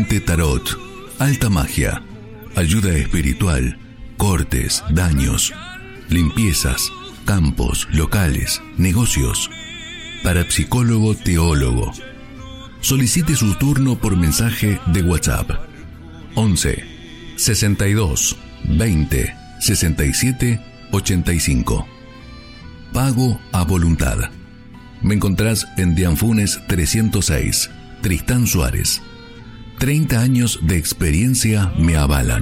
Vidente Tarot. Alta magia, ayuda espiritual, cortes, daños, limpiezas, campos, locales, negocios. Parapsicólogo teólogo. Solicite su turno por mensaje de WhatsApp. 11 62 20 67 85. Pago a voluntad. Me encontrás en Dianfunes 306, Tristán Suárez. 30 años de experiencia me avalan.